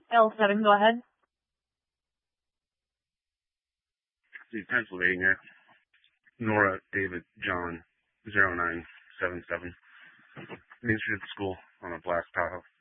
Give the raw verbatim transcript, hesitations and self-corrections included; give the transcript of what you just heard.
L seven, go ahead. Pennsylvania. Nora David John zero nine seven seven. Main Street School on a Blast Tahoe.